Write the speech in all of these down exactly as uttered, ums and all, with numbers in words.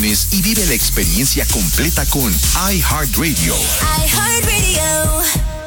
Y vive la experiencia completa con iHeartRadio. iHeartRadio.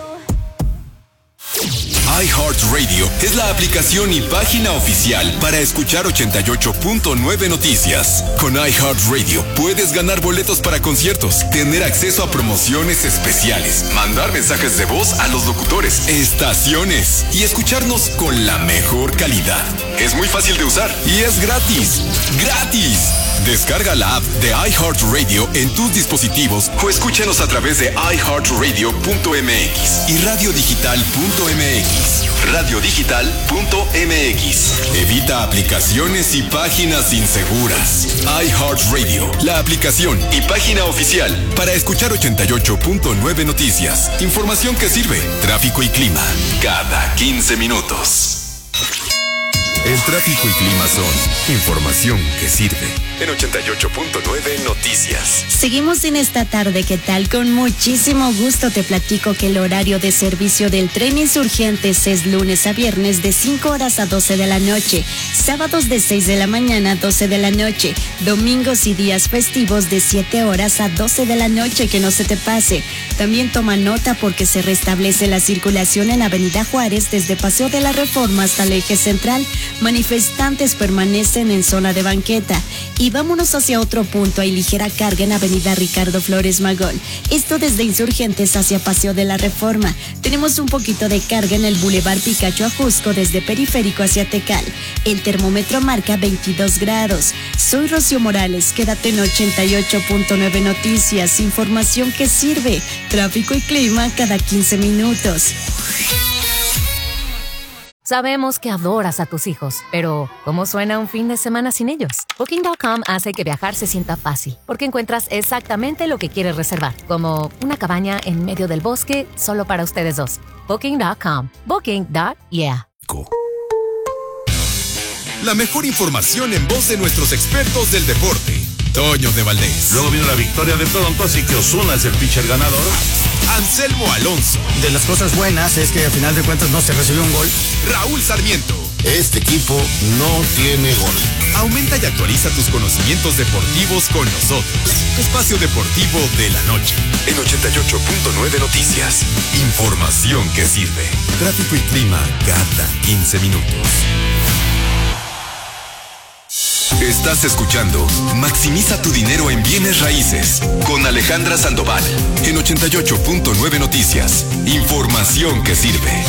iHeartRadio es la aplicación y página oficial para escuchar ochenta y ocho punto nueve Noticias. Con iHeartRadio puedes ganar boletos para conciertos, tener acceso a promociones especiales, mandar mensajes de voz a los locutores, estaciones y escucharnos con la mejor calidad. Es muy fácil de usar y es gratis. ¡Gratis! Descarga la app de iHeartRadio en tus dispositivos o escúchanos a través de i heart radio punto m x y radio digital punto m x. radio digital punto m x. Evita aplicaciones y páginas inseguras. iHeartRadio, la aplicación y página oficial para escuchar ochenta y ocho punto nueve Noticias. Información que sirve. Tráfico y clima cada quince minutos. El tráfico y clima son información que sirve. En ochenta y ocho punto nueve Noticias. Seguimos en esta tarde, ¿qué tal? Con muchísimo gusto te platico que el horario de servicio del tren Insurgentes es lunes a viernes de cinco horas a doce de la noche, sábados de seis de la mañana a doce de la noche, domingos y días festivos de siete horas a doce de la noche, que no se te pase. También toma nota porque se restablece la circulación en Avenida Juárez desde Paseo de la Reforma hasta el eje central. Manifestantes permanecen en zona de banqueta. Y vámonos hacia otro punto. Hay ligera carga en Avenida Ricardo Flores Magón. Esto desde Insurgentes hacia Paseo de la Reforma. Tenemos un poquito de carga en el Boulevard Picacho Ajusco desde Periférico hacia Tecal. El termómetro marca veintidós grados. Soy Rocío Morales. Quédate en ochenta y ocho punto nueve Noticias. Información que sirve. Tráfico y clima cada quince minutos. Sabemos que adoras a tus hijos, pero ¿cómo suena un fin de semana sin ellos? Booking punto com hace que viajar se sienta fácil, porque encuentras exactamente lo que quieres reservar, como una cabaña en medio del bosque solo para ustedes dos. Booking punto com. Booking. Yeah. La mejor información en voz de nuestros expertos del deporte. Toño de Valdés. Luego vino la victoria de Toronto, así que Ozuna es el pitcher ganador. Anselmo Alonso. De las cosas buenas es que al final de cuentas no se recibió un gol. Raúl Sarmiento. Este equipo no tiene gol. Aumenta y actualiza tus conocimientos deportivos con nosotros. Espacio Deportivo de la Noche. En ochenta y ocho punto nueve Noticias. Información que sirve. Tráfico y clima cada quince minutos. Estás escuchando Maximiza tu dinero en bienes raíces con Alejandra Sandoval en ochenta y ocho punto nueve Noticias. Información que sirve.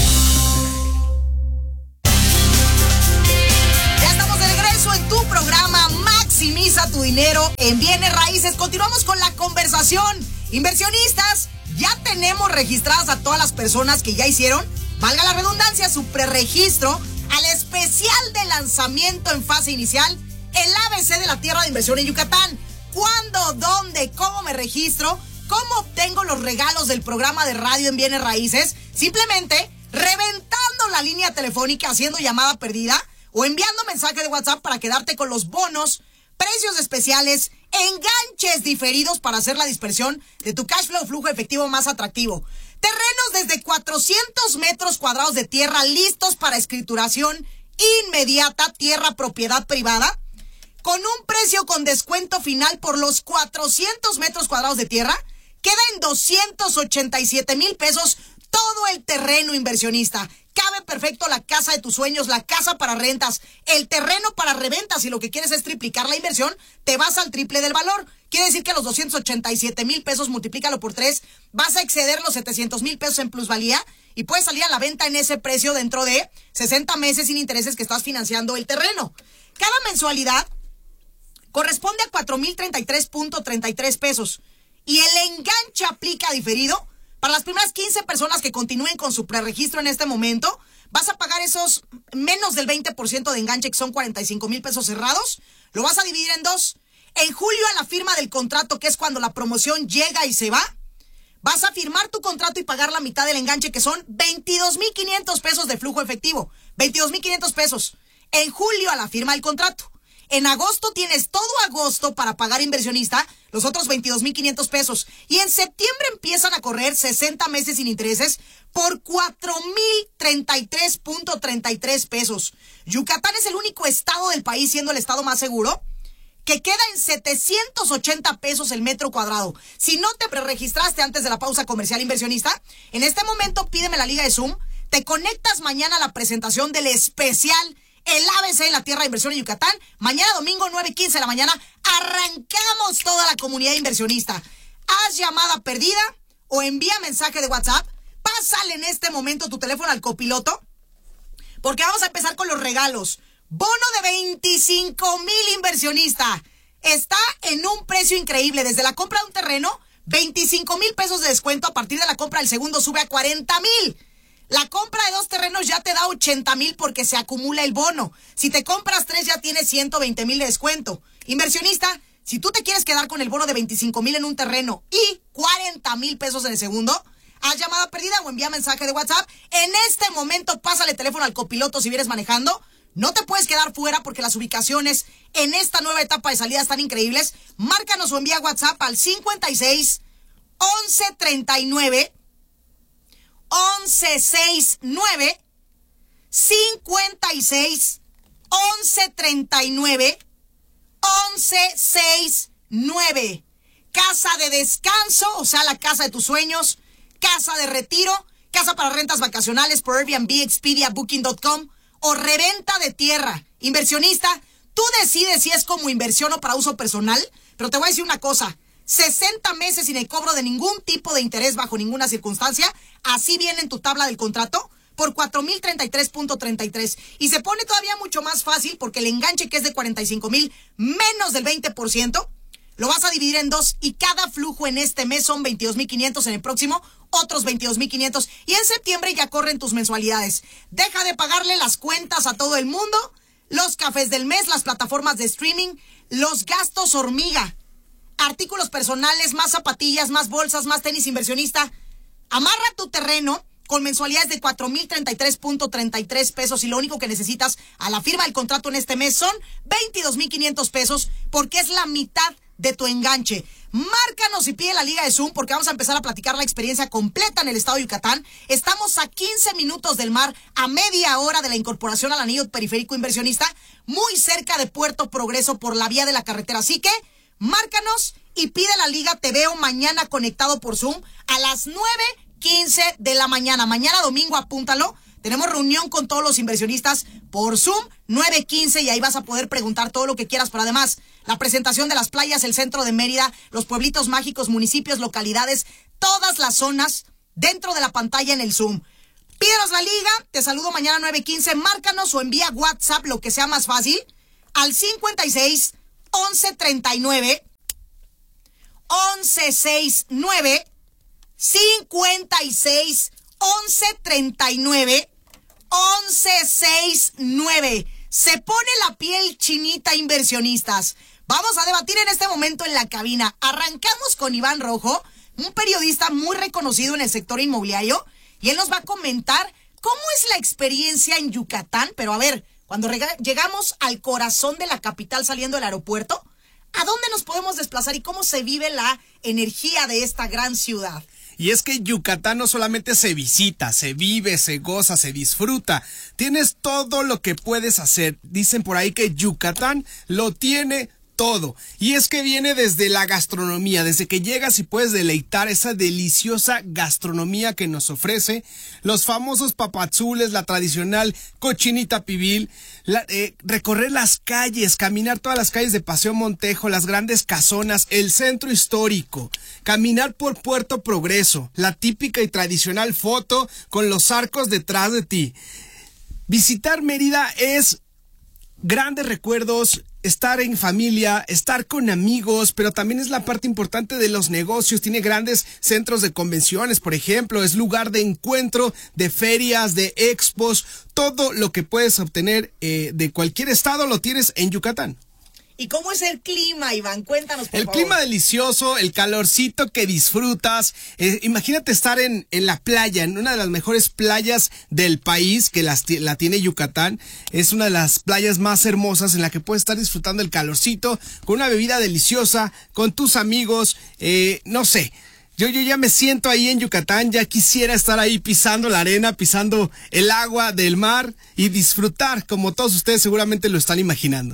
Ya estamos de regreso en tu programa Maximiza tu dinero en bienes raíces. Continuamos con la conversación. Inversionistas, ya tenemos registradas a todas las personas que ya hicieron, valga la redundancia, su preregistro al especial de lanzamiento en fase inicial, el A B C de la tierra de inversión en Yucatán. ¿Cuándo? ¿Dónde? ¿Cómo me registro? ¿Cómo obtengo los regalos del programa de radio en bienes raíces? Simplemente reventando la línea telefónica, haciendo llamada perdida o enviando mensaje de WhatsApp para quedarte con los bonos, precios especiales, enganches diferidos para hacer la dispersión de tu cash flow, flujo efectivo más atractivo. Terrenos desde cuatrocientos metros cuadrados de tierra listos para escrituración inmediata, tierra propiedad privada, con un precio con descuento final por los cuatrocientos metros cuadrados de tierra. Queda en doscientos ochenta y siete mil pesos todo el terreno, inversionista. Cabe perfecto la casa de tus sueños, la casa para rentas, el terreno para reventas. Si lo que quieres es triplicar la inversión, te vas al triple del valor. Quiere decir que los doscientos ochenta y siete mil pesos, multiplícalo por tres, vas a exceder los setecientos mil pesos en plusvalía y puedes salir a la venta en ese precio dentro de sesenta meses sin intereses que estás financiando el terreno. Cada mensualidad corresponde a cuatro mil treinta y tres punto treinta y tres pesos. Y el enganche aplica diferido. Para las primeras quince personas que continúen con su preregistro en este momento, vas a pagar esos menos del veinte por ciento de enganche, que son cuarenta y cinco mil pesos cerrados. Lo vas a dividir en dos. En julio, a la firma del contrato, que es cuando la promoción llega y se va, vas a firmar tu contrato y pagar la mitad del enganche, que son veintidós mil quinientos pesos de flujo efectivo. veintidós mil quinientos pesos. En julio, a la firma del contrato. En agosto tienes todo agosto para pagar, inversionista, los otros veintidós mil quinientos pesos. Y en septiembre empiezan a correr sesenta meses sin intereses por cuatro mil treinta y tres punto treinta y tres pesos. Yucatán es el único estado del país, siendo el estado más seguro, que queda en setecientos ochenta pesos el metro cuadrado. Si no te preregistraste antes de la pausa comercial, inversionista, en este momento pídeme la liga de Zoom. Te conectas mañana a la presentación del especial El A B C en la Tierra de Inversión en Yucatán. Mañana domingo, nueve quince de la mañana, arrancamos toda la comunidad inversionista. Haz llamada perdida o envía mensaje de WhatsApp. Pásale en este momento tu teléfono al copiloto, porque vamos a empezar con los regalos. Bono de veinticinco mil, inversionista. Está en un precio increíble. Desde la compra de un terreno, veinticinco mil pesos de descuento. A partir de la compra del segundo sube a cuarenta mil. La compra de dos terrenos ya te da ochenta mil porque se acumula el bono. Si te compras tres ya tienes ciento veinte mil de descuento. Inversionista, si tú te quieres quedar con el bono de veinticinco mil en un terreno y cuarenta mil pesos en el segundo, haz llamada perdida o envía mensaje de WhatsApp. En este momento pásale teléfono al copiloto si vienes manejando. No te puedes quedar fuera porque las ubicaciones en esta nueva etapa de salida están increíbles. Márcanos o envía WhatsApp al cincuenta y seis, once treinta y nueve, once sesenta y nueve, cincuenta y seis, once treinta y nueve, once sesenta y nueve. Casa de descanso, o sea, la casa de tus sueños. Casa de retiro, casa para rentas vacacionales por Airbnb, Expedia, Booking punto com o reventa de tierra. Inversionista, tú decides si es como inversión o para uso personal, pero te voy a decir una cosa. sesenta meses sin el cobro de ningún tipo de interés bajo ninguna circunstancia. Así viene en tu tabla del contrato por cuatro mil treinta y tres punto treinta y tres. Y se pone todavía mucho más fácil porque el enganche, que es de cuarenta y cinco mil, menos del veinte por ciento, lo vas a dividir en dos y cada flujo en este mes son veintidós mil quinientos, en el próximo otros veintidós mil quinientos y en septiembre ya corren tus mensualidades. Deja de pagarle las cuentas a todo el mundo, los cafés del mes, las plataformas de streaming, los gastos hormiga, artículos personales, más zapatillas, más bolsas, más tenis, inversionista. Amarra tu terreno con mensualidades de cuatro mil treinta y tres punto treinta y tres pesos y lo único que necesitas a la firma del contrato en este mes son veintidós mil quinientos pesos porque es la mitad de tu enganche. Márcanos y pide la liga de Zoom porque vamos a empezar a platicar la experiencia completa en el estado de Yucatán. Estamos a quince minutos del mar, a media hora de la incorporación al anillo periférico, inversionista, muy cerca de Puerto Progreso por la vía de la carretera. Así que márcanos y pide la liga. Te veo mañana conectado por Zoom a las nueve quince de la mañana. Mañana domingo, apúntalo. Tenemos reunión con todos los inversionistas por Zoom, nueve quince, y ahí vas a poder preguntar todo lo que quieras. Pero además, la presentación de las playas, el centro de Mérida, los pueblitos mágicos, municipios, localidades, todas las zonas dentro de la pantalla en el Zoom. Pídenos la liga, te saludo mañana nueve quince, márcanos o envía WhatsApp, lo que sea más fácil, al cincuenta y seis, once treinta y nueve, once sesenta y nueve, cincuenta y seis, once treinta y nueve, once sesenta y nueve. Se pone la piel chinita, inversionistas. Vamos a debatir en este momento en la cabina. Arrancamos con Iván Rojo, un periodista muy reconocido en el sector inmobiliario, y él nos va a comentar cómo es la experiencia en Yucatán. Pero a ver, cuando llegamos al corazón de la capital saliendo del aeropuerto, ¿a dónde nos podemos desplazar y cómo se vive la energía de esta gran ciudad? Y es que Yucatán no solamente se visita, se vive, se goza, se disfruta. Tienes todo lo que puedes hacer. Dicen por ahí que Yucatán lo tiene todo. Y es que viene desde la gastronomía, desde que llegas y puedes deleitar esa deliciosa gastronomía que nos ofrece, los famosos papazules, la tradicional cochinita pibil, la, eh, recorrer las calles, caminar todas las calles de Paseo Montejo, las grandes casonas, el centro histórico, caminar por Puerto Progreso, la típica y tradicional foto con los arcos detrás de ti. Visitar Mérida es grandes recuerdos, estar en familia, estar con amigos, pero también es la parte importante de los negocios. Tiene grandes centros de convenciones, por ejemplo, es lugar de encuentro, de ferias, de expos. Todo lo que puedes obtener eh, de cualquier estado lo tienes en Yucatán. ¿Y cómo es el clima, Iván? Cuéntanos, por el favor. clima delicioso, el calorcito que disfrutas. Eh, imagínate estar en, en la playa, en una de las mejores playas del país, que las, la tiene Yucatán. Es una de las playas más hermosas en la que puedes estar disfrutando el calorcito, con una bebida deliciosa, con tus amigos, eh, no sé. Yo, yo ya me siento ahí en Yucatán, ya quisiera estar ahí pisando la arena, pisando el agua del mar y disfrutar, como todos ustedes seguramente lo están imaginando.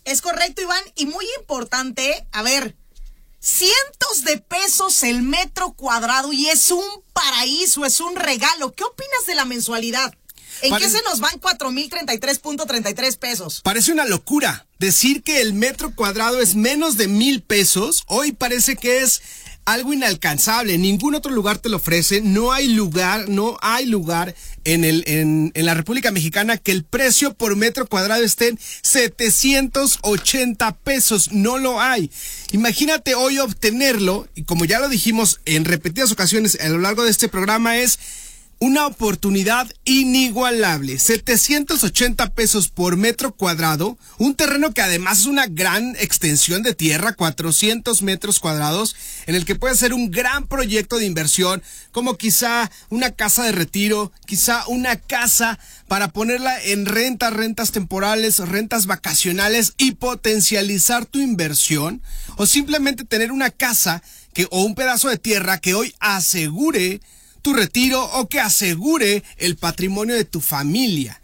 Es correcto, Iván, y muy importante, a ver, cientos de pesos el metro cuadrado y es un paraíso, es un regalo. ¿Qué opinas de la mensualidad? ¿En Pare... qué se nos van cuatro mil treinta y tres punto treinta y tres pesos? Parece una locura decir que el metro cuadrado es menos de mil pesos. Hoy parece que es algo inalcanzable. Ningún otro lugar te lo ofrece. No hay lugar, no hay lugar en el en, en la República Mexicana que el precio por metro cuadrado esté en setecientos ochenta pesos. No lo hay. Imagínate hoy obtenerlo, y como ya lo dijimos en repetidas ocasiones a lo largo de este programa, es una oportunidad inigualable. setecientos ochenta pesos por metro cuadrado. Un terreno que además es una gran extensión de tierra, cuatrocientos metros cuadrados, en el que puede ser un gran proyecto de inversión, como quizá una casa de retiro, quizá una casa para ponerla en renta, rentas temporales, rentas vacacionales y potencializar tu inversión, o simplemente tener una casa que, o un pedazo de tierra que hoy asegure tu retiro o que asegure el patrimonio de tu familia.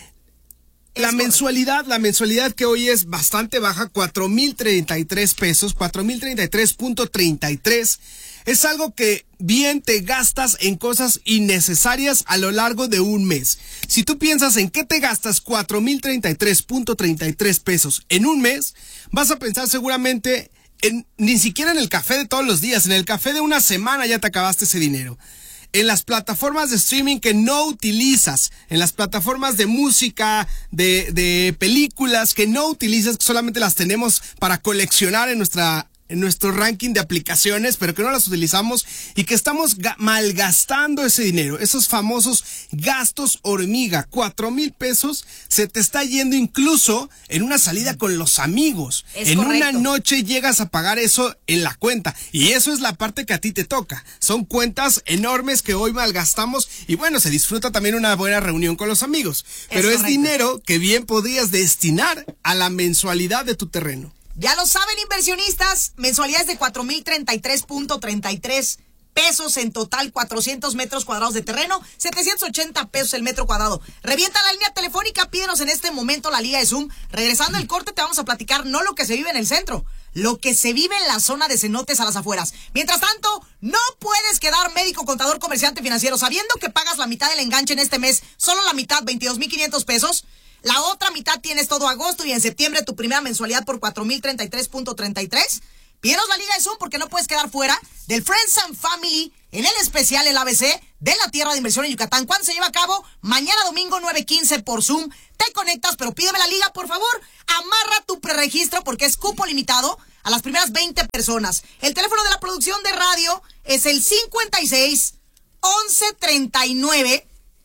La mensualidad, la mensualidad que hoy es bastante baja, cuatro mil treinta y tres pesos, cuatro mil treinta y tres punto treinta y tres, es algo que bien te gastas en cosas innecesarias a lo largo de un mes. Si tú piensas en qué te gastas cuatro mil treinta y tres punto treinta y tres pesos en un mes, vas a pensar seguramente en, ni siquiera en el café de todos los días, en el café de una semana ya te acabaste ese dinero. En las plataformas de streaming que no utilizas, en las plataformas de música, de, de películas que no utilizas, que solamente las tenemos para coleccionar en nuestra en nuestro ranking de aplicaciones, pero que no las utilizamos y que estamos malgastando ese dinero, esos famosos gastos hormiga. Cuatro mil pesos se te está yendo incluso en una salida con los amigos. Es en correcto. Una noche llegas a pagar eso en la cuenta, y eso es la parte que a ti te toca. Son cuentas enormes que hoy malgastamos, y bueno, se disfruta también una buena reunión con los amigos, pero es, es dinero que bien podrías destinar a la mensualidad de tu terreno. Ya lo saben, inversionistas, mensualidades de cuatro mil treinta y tres punto treinta y tres pesos en total, cuatrocientos metros cuadrados de terreno, setecientos ochenta pesos el metro cuadrado. Revienta la línea telefónica, pídenos en este momento la liga de Zoom. Regresando el corte te vamos a platicar no lo que se vive en el centro, lo que se vive en la zona de cenotes a las afueras. Mientras tanto, no puedes quedar médico, contador, comerciante, financiero, sabiendo que pagas la mitad del enganche en este mes, solo la mitad, veintidós mil quinientos pesos. La otra mitad tienes todo agosto y en septiembre tu primera mensualidad por cuatro mil treinta y tres punto treinta y tres. Pídenos la liga de Zoom porque no puedes quedar fuera del Friends and Family en el especial el A B C de la Tierra de Inversión en Yucatán. ¿Cuándo se lleva a cabo? Mañana domingo nueve quince por Zoom. Te conectas, pero pídeme la liga, por favor. Amarra tu preregistro porque es cupo limitado a las primeras veinte personas. El teléfono de la producción de radio es el cincuenta y seis, once treinta y nueve,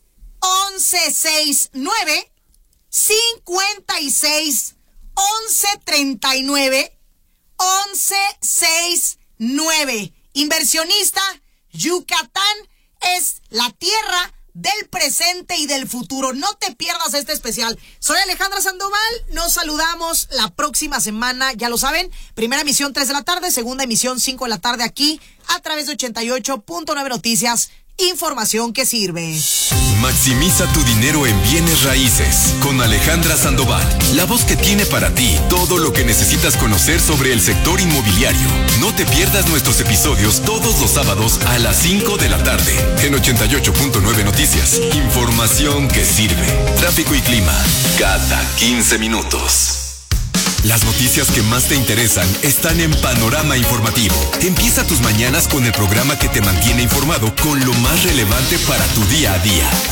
once sesenta y nueve. cincuenta y seis, once treinta y nueve, once sesenta y nueve. Inversionista, Yucatán es la tierra del presente y del futuro. No te pierdas este especial. Soy Alejandra Sandoval. Nos saludamos la próxima semana. Ya lo saben, primera emisión tres de la tarde, segunda emisión cinco de la tarde aquí a través de ochenta y ocho punto nueve Noticias. Información que sirve. Maximiza tu dinero en bienes raíces con Alejandra Sandoval, la voz que tiene para ti todo lo que necesitas conocer sobre el sector inmobiliario. No te pierdas nuestros episodios todos los sábados a las cinco de la tarde en ochenta y ocho punto nueve Noticias. Información que sirve. Tráfico y clima cada quince minutos. Las noticias que más te interesan están en Panorama Informativo. Empieza tus mañanas con el programa que te mantiene informado con lo más relevante para tu día a día.